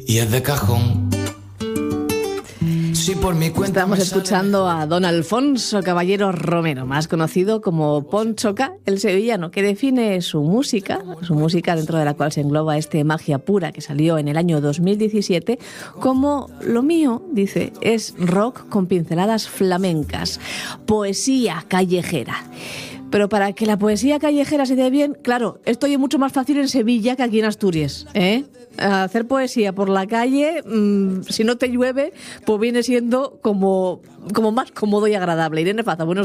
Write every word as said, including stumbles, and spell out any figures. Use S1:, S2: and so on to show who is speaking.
S1: y es de cajón. Si por mi cuenta
S2: Estamos
S1: me sale
S2: escuchando
S1: mejor.
S2: a don Alfonso Caballero Romero, más conocido como Ponchoca, el sevillano, que define su música, su música dentro de la cual se engloba este Magia Pura que salió en el año dos mil diecisiete, como lo mío, dice, es rock con pinceladas flamencas, poesía callejera. Pero para que la poesía callejera se dé bien, claro, esto es mucho más fácil en Sevilla que aquí en Asturias, ¿eh? Hacer poesía por la calle, mmm, si no te llueve, pues viene siendo como, como más cómodo y agradable. Irene Faza, buenos